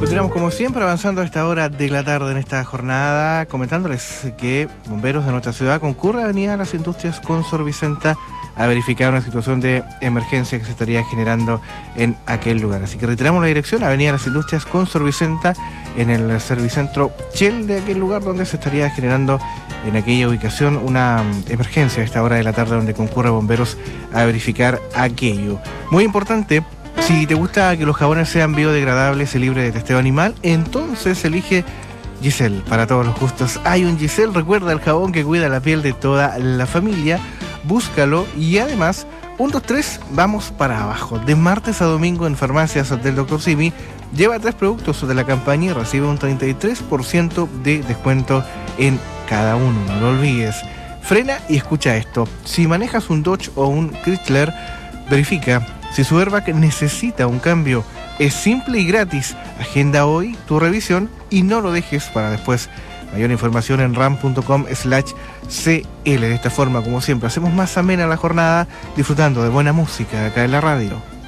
Continuamos como siempre avanzando a esta hora de la tarde en esta jornada, comentándoles que bomberos de nuestra ciudad concurren a Avenida Las Industrias con Sor Vicenta a verificar una situación de emergencia que se estaría generando en aquel lugar. Así que reiteramos la dirección, Avenida Las Industrias con Sor Vicenta, en el Servicentro Shell de aquel lugar donde se estaría generando en aquella ubicación una emergencia a esta hora de la tarde donde concurren bomberos a verificar aquello. Muy importante. Si te gusta que los jabones sean biodegradables y libres de testeo animal, entonces elige Giselle para todos los gustos. Hay un Giselle, recuerda, el jabón que cuida la piel de toda la familia. Búscalo y además, 1, 2, 3, vamos para abajo. De martes a domingo en farmacias del Dr. Simi, lleva 3 productos de la campaña y recibe un 33% de descuento en cada uno. No lo olvides. Frena y escucha esto. Si manejas un Dodge o un Chrysler, verifica si su airbag necesita un cambio. Es simple y gratis. Agenda hoy tu revisión y no lo dejes para después. Mayor información en ram.com/cl. De esta forma, como siempre, hacemos más amena la jornada disfrutando de buena música acá en la radio.